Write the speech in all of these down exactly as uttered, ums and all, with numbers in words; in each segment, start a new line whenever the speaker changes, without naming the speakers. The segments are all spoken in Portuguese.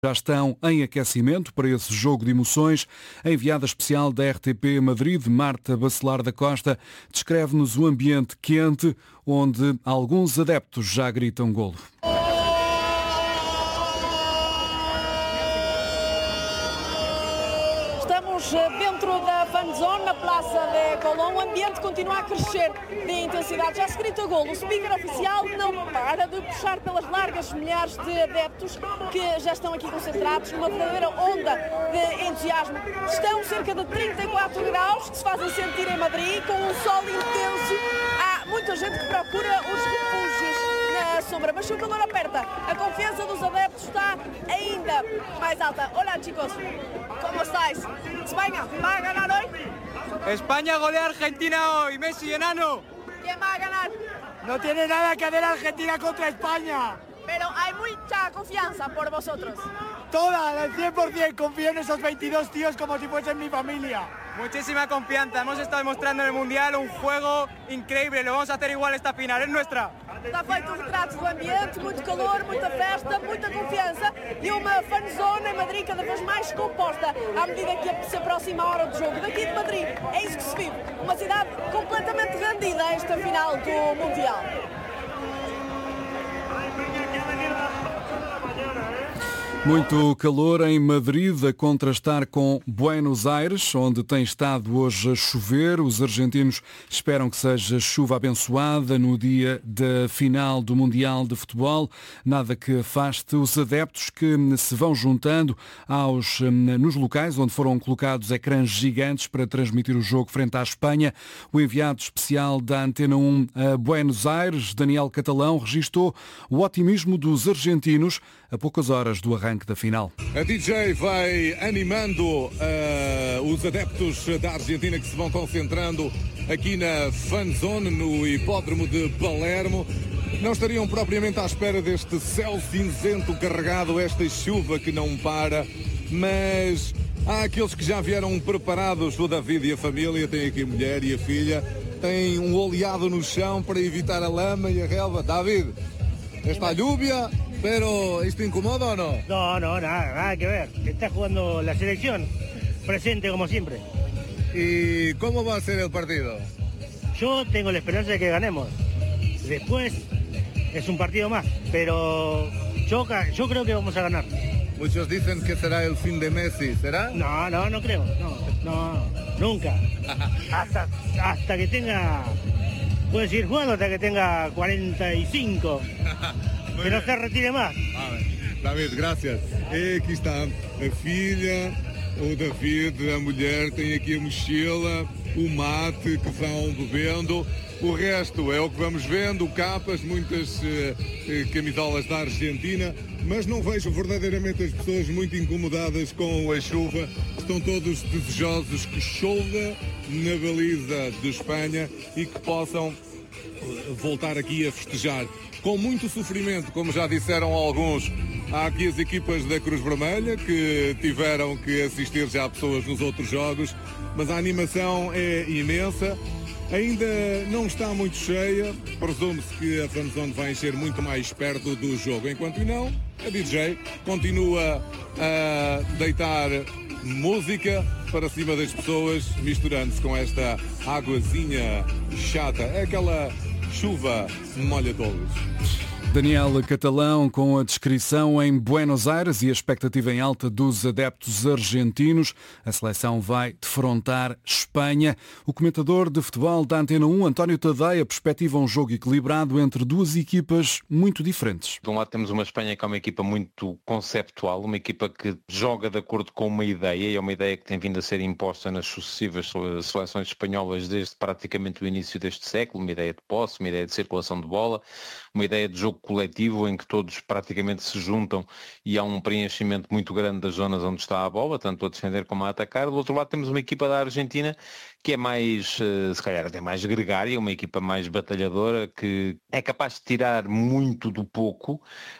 Já estão em aquecimento para esse jogo de emoções. A enviada especial da R T P Madrid, Marta Bacelar da Costa, descreve-nos o ambiente quente, onde alguns adeptos já gritam golo.
Estamos dentro da fan zone, na Praça de Colón. O ambiente continua a crescer de intensidade. Já se grita golo. O speaker oficial não para de puxar pelas largas milhares de adeptos que já estão aqui concentrados numa verdadeira onda de entusiasmo. Estão cerca de trinta e quatro graus que se fazem sentir em Madrid, com um sol intenso. Há muita gente que procura os refúgios na sombra, mas se o calor aperta, a confiança dos adeptos está ainda mais alta. Olá, chicos, como estáis? Espanha, ¿va a ganar hoy?
España golea a Argentina hoy, Messi, enano.
¿Quién va a ganar?
No tiene nada que hacer Argentina contra España.
Pero hay mucha confianza por vosotros.
Toda, al cien por ciento, confío en esos veintidós tíos como si fuesen mi familia. Muchísima confianza, hemos estado demostrando en el Mundial un juego increíble, lo vamos a hacer igual esta final, es nuestra.
Está feito o retrato do ambiente, muito calor, muita festa, muita confiança e uma fanzone em Madrid cada vez mais composta à medida que se aproxima a hora do jogo. Daqui de Madrid, é isso que se vive, uma cidade completamente rendida a esta final do Mundial.
Muito calor em Madrid, a contrastar com Buenos Aires, onde tem estado hoje a chover. Os argentinos esperam que seja chuva abençoada no dia da final do Mundial de Futebol. Nada que afaste os adeptos que se vão juntando aos, nos locais onde foram colocados ecrãs gigantes para transmitir o jogo frente à Espanha. O enviado especial da Antena um a Buenos Aires, Daniel Catalão, registou o otimismo dos argentinos a poucas horas do arranque da final.
A D J vai animando uh, os adeptos da Argentina que se vão concentrando aqui na Fan Zone, no hipódromo de Palermo. Não estariam propriamente à espera deste céu cinzento carregado, esta chuva que não para, mas há aqueles que já vieram preparados, o David e a família, tem aqui a mulher e a filha, tem um oleado no chão para evitar a lama e a relva. David, esta lluvia... Pero, ¿esto incomoda o no?
No, no, nada, nada que ver. Está jugando la selección, presente como siempre.
¿Y cómo va a ser el partido?
Yo tengo la esperanza de que ganemos. Después es un partido más, pero yo, yo creo que vamos a ganar.
Muchos dicen que será el fin de Messi, ¿será?
No, no, no creo. No, no, nunca. hasta, hasta que tenga... Puede seguir jugando hasta que tenga cuarenta y cinco. Que não se retire mais.
Ah, David, graças. E aqui está a filha, o David, a mulher, tem aqui a mochila, o mate que vão bebendo. O resto é o que vamos vendo, capas, muitas uh, camisolas da Argentina, mas não vejo verdadeiramente as pessoas muito incomodadas com a chuva. Estão todos desejosos que chova na baliza de Espanha e que possam voltar aqui a festejar. Com muito sofrimento, como já disseram alguns, há aqui as equipas da Cruz Vermelha que tiveram que assistir já pessoas nos outros jogos, mas a animação é imensa. Ainda não está muito cheia, presume-se que a fanzone vai encher muito mais perto do jogo. Enquanto não, a D J continua a deitar música para cima das pessoas, misturando-se com esta águazinha chata, é aquela chuva molha todos.
Daniel Catalão com a descrição em Buenos Aires e a expectativa em alta dos adeptos argentinos. A seleção vai defrontar Espanha. O comentador de futebol da Antena um, António Tadeia, perspectiva um jogo equilibrado entre duas equipas muito diferentes.
De um lado temos uma Espanha que é uma equipa muito conceptual, uma equipa que joga de acordo com uma ideia, e é uma ideia que tem vindo a ser imposta nas sucessivas seleções espanholas desde praticamente o início deste século, uma ideia de posse, uma ideia de circulação de bola, uma ideia de jogo coletivo em que todos praticamente se juntam e há um preenchimento muito grande das zonas onde está a bola, tanto a defender como a atacar. Do outro lado temos uma equipa da Argentina que é mais, se calhar até mais gregária, uma equipa mais batalhadora, que é capaz de tirar muito do pouco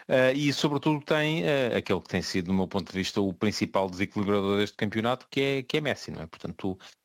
e sobretudo tem aquele que tem sido, do meu ponto de vista, o principal desequilibrador deste campeonato, que é, que é Messi, não é? Portanto,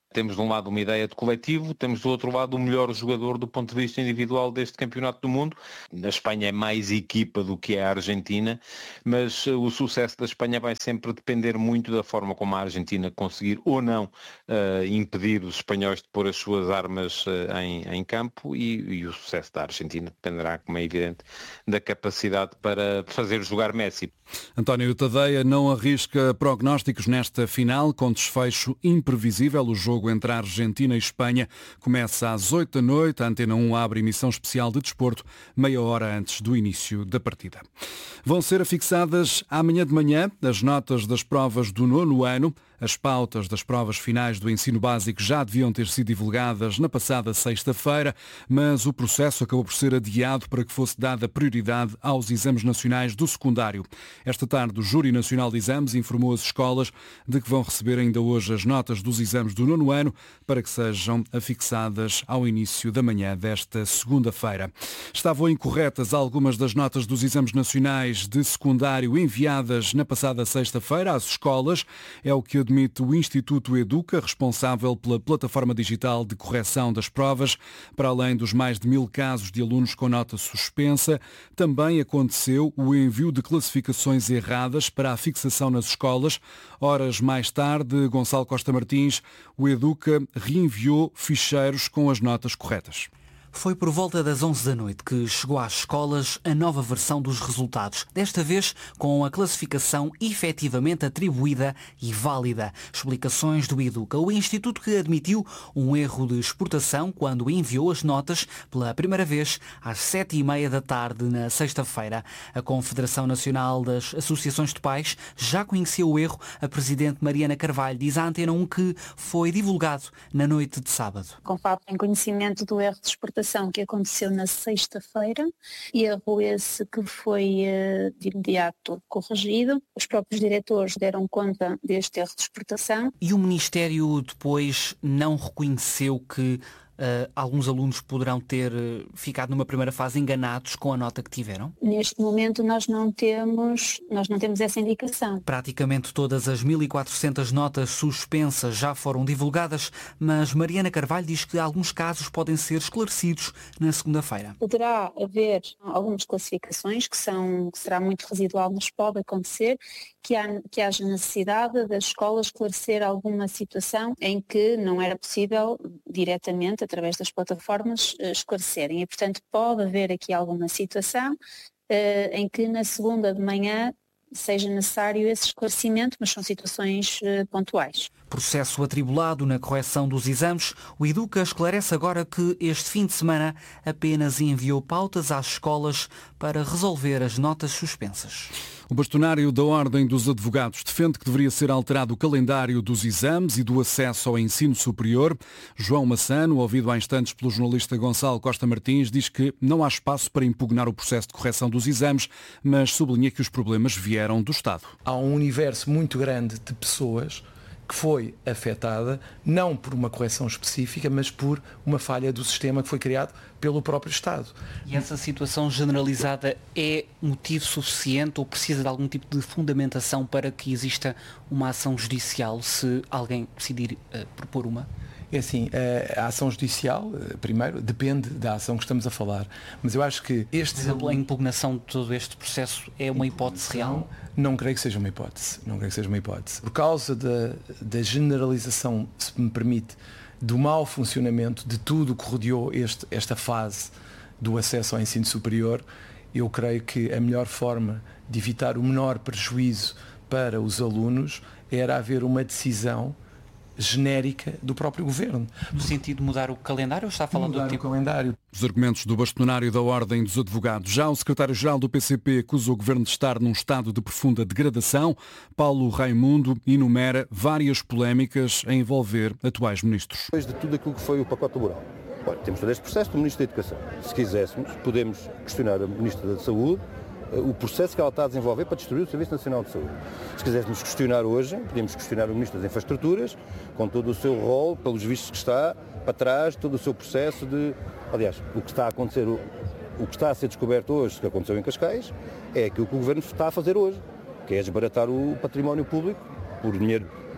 Temos de um lado uma ideia de coletivo, temos do outro lado o melhor jogador do ponto de vista individual deste campeonato do mundo. A Espanha é mais equipa do que é a Argentina, mas o sucesso da Espanha vai sempre depender muito da forma como a Argentina conseguir ou não uh, impedir os espanhóis de pôr as suas armas uh, em, em campo e, e o sucesso da Argentina dependerá, como é evidente, da capacidade para fazer jogar Messi.
António Tadeia não arrisca prognósticos nesta final, com desfecho imprevisível. O jogo entre a Argentina e Espanha começa às oito da noite. A Antena um abre emissão especial de desporto, meia hora antes do início da partida. Vão ser afixadas amanhã de manhã as notas das provas do nono ano. As pautas das provas finais do ensino básico já deviam ter sido divulgadas na passada sexta-feira, mas o processo acabou por ser adiado para que fosse dada prioridade aos exames nacionais do secundário. Esta tarde, o Júri Nacional de Exames informou as escolas de que vão receber ainda hoje as notas dos exames do nono ano para que sejam afixadas ao início da manhã desta segunda-feira. Estavam incorretas algumas das notas dos exames nacionais de secundário enviadas na passada sexta-feira às escolas. É o que admite o Instituto Educa, responsável pela plataforma digital de correção das provas. Para além dos mais de mil casos de alunos com nota suspensa, também aconteceu o envio de classificações erradas para a fixação nas escolas. Horas mais tarde, Gonçalo Costa Martins, o Educa reenviou ficheiros com as notas corretas.
Foi por volta das onze da noite que chegou às escolas a nova versão dos resultados, desta vez com a classificação efetivamente atribuída e válida. Explicações do Educa, o instituto que admitiu um erro de exportação quando enviou as notas pela primeira vez às sete e meia da tarde na sexta-feira. A Confederação Nacional das Associações de Pais já conhecia o erro. A presidente Mariana Carvalho diz à Antena um que foi divulgado na noite de sábado.
Com F A P em conhecimento do erro de exportação que aconteceu na sexta-feira, erro esse que foi de imediato corrigido. Os próprios diretores deram conta deste erro de exportação.
E o Ministério depois não reconheceu que Uh, alguns alunos poderão ter uh, ficado numa primeira fase enganados com a nota que tiveram?
Neste momento nós não temos, nós não temos essa indicação.
Praticamente todas as mil e quatrocentas notas suspensas já foram divulgadas, mas Mariana Carvalho diz que alguns casos podem ser esclarecidos na segunda-feira.
Poderá haver algumas classificações que, são, que será muito residual, mas pode acontecer que, há, que haja necessidade das escolas esclarecer alguma situação em que não era possível diretamente através das plataformas, esclarecerem. E, portanto, pode haver aqui alguma situação uh, em que na segunda de manhã seja necessário esse esclarecimento, mas são situações uh, pontuais.
Processo atribulado na correção dos exames, o Educa esclarece agora que este fim de semana apenas enviou pautas às escolas para resolver as notas suspensas.
O bastonário da Ordem dos Advogados defende que deveria ser alterado o calendário dos exames e do acesso ao ensino superior. João Massano, ouvido há instantes pelo jornalista Gonçalo Costa Martins, diz que não há espaço para impugnar o processo de correção dos exames, mas sublinha que os problemas vieram do Estado.
Há um universo muito grande de pessoas que foi afetada não por uma correção específica, mas por uma falha do sistema que foi criado pelo próprio Estado.
E essa situação generalizada é motivo suficiente ou precisa de algum tipo de fundamentação para que exista uma ação judicial se alguém decidir uh, propor uma?
É assim, a ação judicial, primeiro, depende da ação que estamos a falar. Mas eu acho que este...
Por exemplo, a impugnação de todo este processo é uma hipótese real?
Não creio que seja uma hipótese. Não creio que seja uma hipótese. Por causa da, da generalização, se me permite, do mau funcionamento de tudo o que rodeou este, esta fase do acesso ao ensino superior, eu creio que a melhor forma de evitar o menor prejuízo para os alunos era haver uma decisão genérica do próprio Governo.
No sentido de mudar o calendário, ou está falando
mudar
do tipo...
o calendário?
Os argumentos do bastonário da Ordem dos Advogados. Já o secretário-geral do P C P acusa o Governo de estar num estado de profunda degradação. Paulo Raimundo enumera várias polémicas a envolver atuais ministros.
Depois de tudo aquilo que foi o pacote laboral, olha, temos todo este processo do Ministro da Educação. Se quiséssemos, podemos questionar a Ministra da Saúde o processo que ela está a desenvolver para destruir o Serviço Nacional de Saúde. Se quiséssemos questionar hoje, podemos questionar o Ministro das Infraestruturas, com todo o seu rol, pelos vistos que está, para trás, todo o seu processo de... Aliás, o que está a acontecer, o, o que está a ser descoberto hoje, que aconteceu em Cascais, é aquilo que o Governo está a fazer hoje, que é desbaratar o património público por dinheiro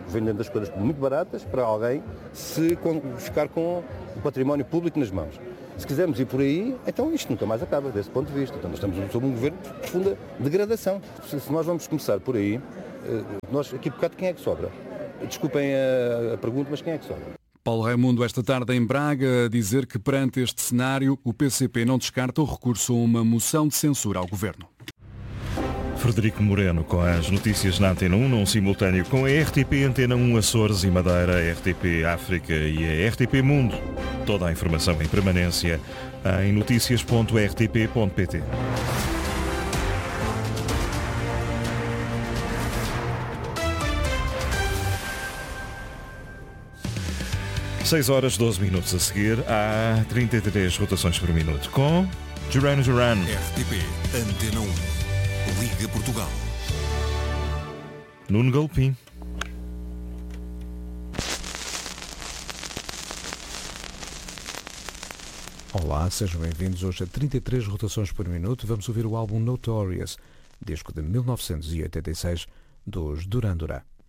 vendendo as coisas muito baratas para alguém se ficar com o património público nas mãos. Se quisermos ir por aí, então isto nunca mais acaba, desse ponto de vista. Então, nós estamos sob um governo de profunda degradação. Se nós vamos começar por aí, nós aqui por bocado quem é que sobra? Desculpem a, a pergunta, mas quem é que sobra?
Paulo Raimundo, esta tarde em Braga, a dizer que perante este cenário o P C P não descarta o recurso a uma moção de censura ao governo.
Frederico Moreno com as notícias na Antena um, num simultâneo com a R T P Antena um Açores e Madeira, a R T P África e a R T P Mundo. Toda a informação em permanência em noticias ponto r t p ponto p t. seis horas, doze minutos a seguir, há trinta e três rotações por minuto com Duran Duran.
R T P Antena um. Liga Portugal.
Nuno Galpim.
Olá, sejam bem-vindos hoje a trinta e três rotações por minuto. Vamos ouvir o álbum Notorious, disco de mil novecentos e oitenta e seis dos Duran Duran.